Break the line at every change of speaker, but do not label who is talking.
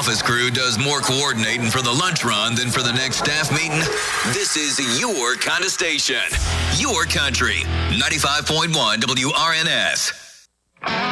office crew does more coordinating for the lunch run than for the next staff meeting, this is your kind of station. Your country. 95.1 WRNS.